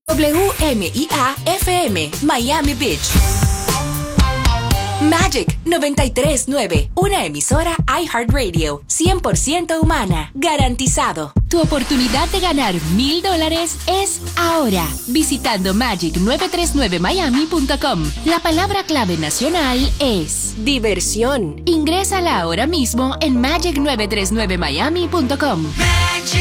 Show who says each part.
Speaker 1: WMIA FM, Miami Beach. Magic 93.9, una emisora iHeartRadio, 100% humana, garantizado.
Speaker 2: Tu oportunidad de ganar $1,000 es ahora, visitando magic939miami.com. La palabra clave nacional es
Speaker 1: diversión.
Speaker 2: Ingrésala ahora mismo en magic939miami.com.